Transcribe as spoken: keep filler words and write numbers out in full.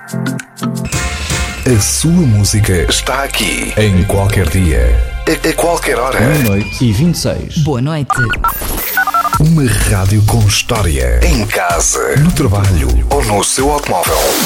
A sua música está aqui, em qualquer dia, a, a qualquer hora. Meia-noite e vinte e seis. Boa noite. Uma rádio com história. Em casa, no trabalho ou no seu automóvel.